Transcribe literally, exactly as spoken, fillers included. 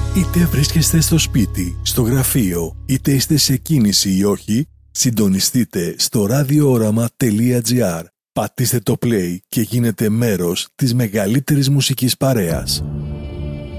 Είτε βρίσκεστε στο σπίτι, στο γραφείο, είτε είστε σε κίνηση ή όχι, συντονιστείτε στο ραδιόοραμα τελεία τζι άρ. Πατήστε το play και γίνετε μέρος της μεγαλύτερης μουσικής παρέας.